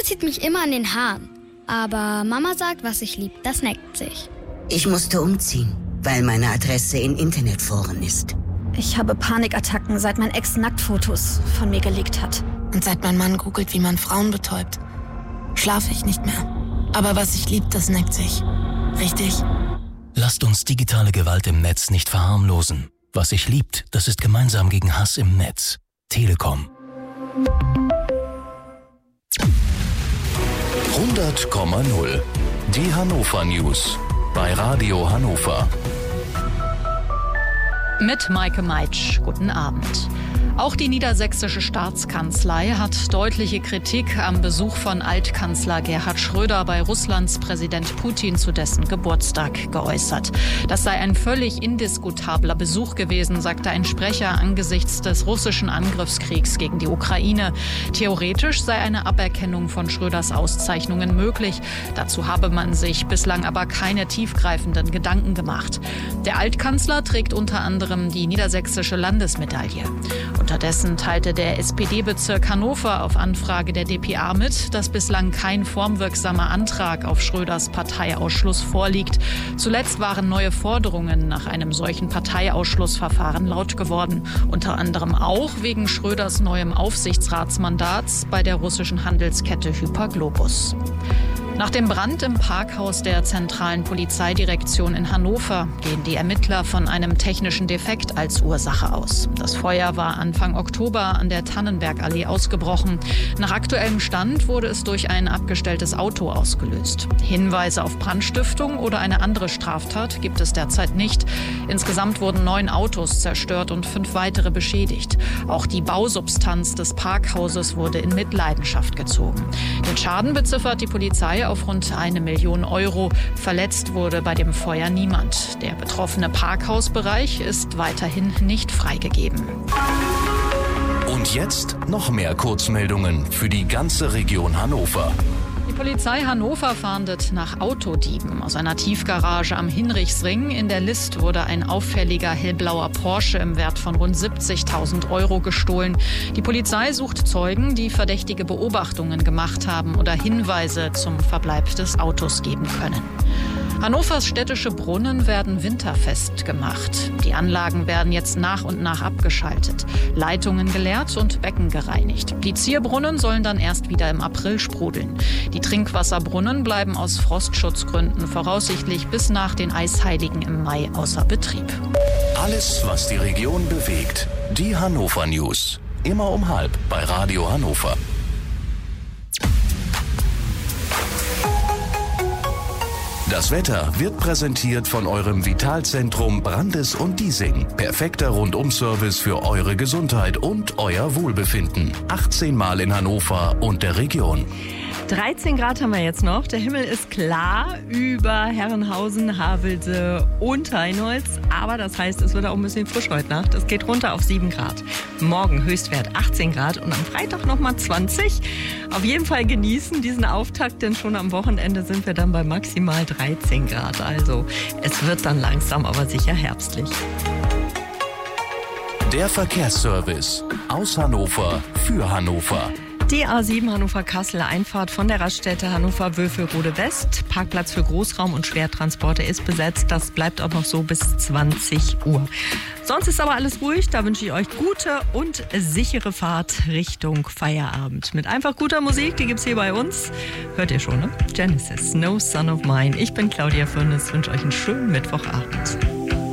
zieht mich immer an den Haaren. Aber Mama sagt, was ich lieb, das neckt sich. Ich musste umziehen, weil meine Adresse in Internetforen ist. Ich habe Panikattacken, seit mein Ex Nacktfotos von mir gelegt hat. Und seit mein Mann googelt, wie man Frauen betäubt, schlafe ich nicht mehr. Aber was ich lieb, das neckt sich. Richtig? Lasst uns digitale Gewalt im Netz nicht verharmlosen. Was sich liebt, das ist gemeinsam gegen Hass im Netz. Telekom. 100,0. Die Hannover News. Bei Radio Hannover. Mit Maike Meitsch. Guten Abend. Auch die niedersächsische Staatskanzlei hat deutliche Kritik am Besuch von Altkanzler Gerhard Schröder bei Russlands Präsident Putin zu dessen Geburtstag geäußert. Das sei ein völlig indiskutabler Besuch gewesen, sagte ein Sprecher angesichts des russischen Angriffskriegs gegen die Ukraine. Theoretisch sei eine Aberkennung von Schröders Auszeichnungen möglich. Dazu habe man sich bislang aber keine tiefgreifenden Gedanken gemacht. Der Altkanzler trägt unter anderem die niedersächsische Landesmedaille. Unterdessen teilte der SPD-Bezirk Hannover auf Anfrage der dpa mit, dass bislang kein formwirksamer Antrag auf Schröders Parteiausschluss vorliegt. Zuletzt waren neue Forderungen nach einem solchen Parteiausschlussverfahren laut geworden. Unter anderem auch wegen Schröders neuem Aufsichtsratsmandats bei der russischen Handelskette Hyperglobus. Nach dem Brand im Parkhaus der zentralen Polizeidirektion in Hannover gehen die Ermittler von einem technischen Defekt als Ursache aus. Das Feuer war Anfang Oktober an der Tannenbergallee ausgebrochen. Nach aktuellem Stand wurde es durch ein abgestelltes Auto ausgelöst. Hinweise auf Brandstiftung oder eine andere Straftat gibt es derzeit nicht. Insgesamt wurden 9 Autos zerstört und 5 weitere beschädigt. Auch die Bausubstanz des Parkhauses wurde in Mitleidenschaft gezogen. Den Schaden beziffert die Polizei auf rund 1 Million Euro. Verletzt wurde bei dem Feuer niemand. Der betroffene Parkhausbereich ist weiterhin nicht freigegeben. Und jetzt noch mehr Kurzmeldungen für die ganze Region Hannover. Die Polizei Hannover fahndet nach Autodieben. Aus einer Tiefgarage am Hinrichsring in der List wurde ein auffälliger hellblauer Porsche im Wert von rund 70.000 Euro gestohlen. Die Polizei sucht Zeugen, die verdächtige Beobachtungen gemacht haben oder Hinweise zum Verbleib des Autos geben können. Hannovers städtische Brunnen werden winterfest gemacht. Die Anlagen werden jetzt nach und nach abgeschaltet, Leitungen geleert und Becken gereinigt. Die Zierbrunnen sollen dann erst wieder im April sprudeln. Die Trinkwasserbrunnen bleiben aus Frostschutzgründen voraussichtlich bis nach den Eisheiligen im Mai außer Betrieb. Alles, was die Region bewegt. Die Hannover News. Immer um 12:30 bei Radio Hannover. Das Wetter wird präsentiert von eurem Vitalzentrum Brandes und Diesing. Perfekter Rundum-Service für eure Gesundheit und euer Wohlbefinden. 18 Mal in Hannover und der Region. 13 Grad haben wir jetzt noch. Der Himmel ist klar über Herrenhausen, Havelse und Heinholz. Aber das heißt, es wird auch ein bisschen frisch heute Nacht. Es geht runter auf 7 Grad. Morgen Höchstwert 18 Grad und am Freitag nochmal 20. Auf jeden Fall genießen diesen Auftakt, denn schon am Wochenende sind wir dann bei maximal 13 Grad. Also es wird dann langsam, aber sicher herbstlich. Der Verkehrsservice aus Hannover für Hannover. Die A7 Hannover-Kassel, Einfahrt von der Raststätte Hannover-Wülferode West. Parkplatz für Großraum- und Schwertransporte ist besetzt. Das bleibt auch noch so bis 20 Uhr. Sonst ist aber alles ruhig. Da wünsche ich euch gute und sichere Fahrt Richtung Feierabend. Mit einfach guter Musik, die gibt's hier bei uns. Hört ihr schon, ne? Genesis, No Son of Mine. Ich bin Claudia Fürnes, wünsche euch einen schönen Mittwochabend.